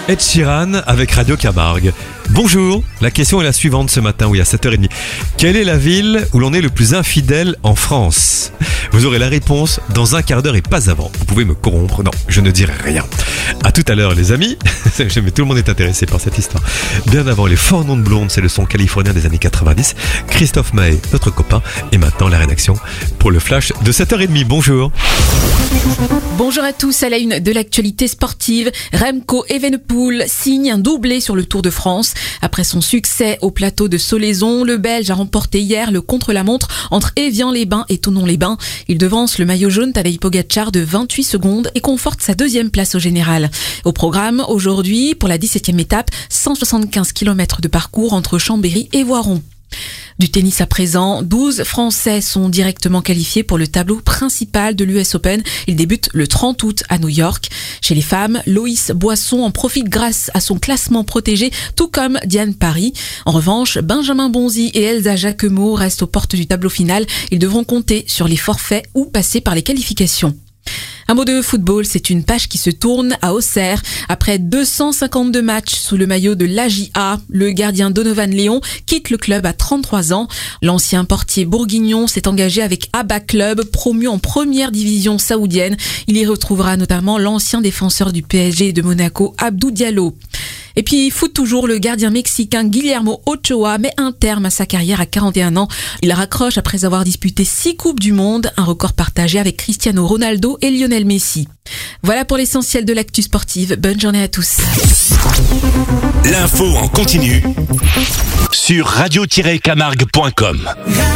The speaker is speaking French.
Ed Sheeran avec Radio Camargue. Bonjour, la question est la suivante ce matin, oui à 7h30. Quelle est la ville où l'on est le plus infidèle en France ? Vous aurez la réponse dans un quart d'heure et pas avant. Vous pouvez me corrompre, non, je ne dirai rien. À tout à l'heure les amis, mais tout le monde est intéressé par cette histoire. Bien avant les Four Non Blondes, c'est le son californien des années 90. Christophe Maé, notre copain, et maintenant la rédaction pour le flash de 7h30. Bonjour. Bonjour à tous, à la une de l'actualité sportive, Remco Evenepoel signe un doublé sur le Tour de France. Après son succès au plateau de Solaizon, le Belge a remporté hier le contre-la-montre entre Évian-les-Bains et Thonon-les-Bains. Il devance le maillot jaune Tadej Pogačar de 28 secondes et conforte sa deuxième place au général. Au programme, aujourd'hui, pour la 17e étape, 175 km de parcours entre Chambéry et Voiron. Du tennis à présent, 12 Français sont directement qualifiés pour le tableau principal de l'US Open. Il débute le 30 août à New York. Chez les femmes, Loïs Boisson en profite grâce à son classement protégé, tout comme Diane Paris. En revanche, Benjamin Bonzi et Elsa Jacquemot restent aux portes du tableau final. Ils devront compter sur les forfaits ou passer par les qualifications. Un mot de football, c'est une page qui se tourne à Auxerre. Après 252 matchs sous le maillot de l'AJA, le gardien Donovan Léon quitte le club à 33 ans. L'ancien portier bourguignon s'est engagé avec Abba Club, promu en première division saoudienne. Il y retrouvera notamment l'ancien défenseur du PSG et de Monaco, Abdou Diallo. Et puis, foot toujours, le gardien mexicain Guillermo Ochoa met un terme à sa carrière à 41 ans. Il raccroche après avoir disputé 6 Coupes du Monde, un record partagé avec Cristiano Ronaldo et Lionel Messi. Voilà pour l'essentiel de l'actu sportive. Bonne journée à tous. L'info en continu sur radio-camargue.com.